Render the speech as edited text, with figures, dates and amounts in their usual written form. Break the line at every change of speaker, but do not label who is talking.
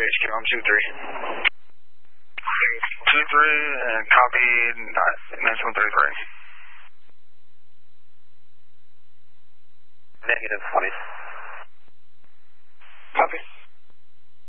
HQ, I'm 2-3. 2-3 and copy 9133.
Negative 20.